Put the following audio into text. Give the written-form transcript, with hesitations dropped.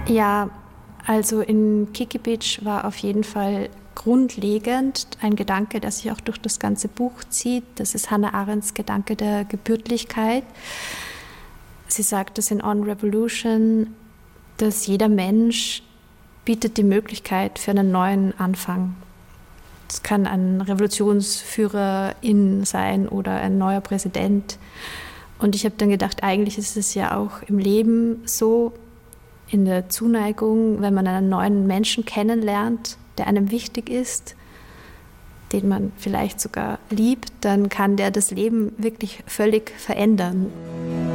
Ja, also in Kiki Beach war auf jeden Fall grundlegend ein Gedanke, der sich auch durch das ganze Buch zieht. Das ist Hannah Arendts Gedanke der Gebürtlichkeit. Sie sagt es in On Revolution, dass jeder Mensch bietet die Möglichkeit für einen neuen Anfang. Es kann ein Revolutionsführerin sein oder ein neuer Präsident. Und ich habe dann gedacht, eigentlich ist es ja auch im Leben so, in der Zuneigung, wenn man einen neuen Menschen kennenlernt, der einem wichtig ist, den man vielleicht sogar liebt, dann kann der das Leben wirklich völlig verändern.